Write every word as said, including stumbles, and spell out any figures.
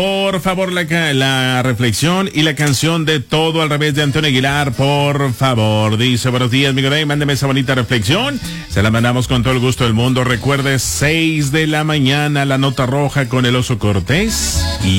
Por favor, la, la reflexión y la canción de Todo al Revés de Antonio Aguilar, por favor. Dice, buenos días, mi Rey, mándeme esa bonita reflexión. Se la mandamos con todo el gusto del mundo. Recuerde, seis de la mañana, la nota roja con el Oso Cortés. Y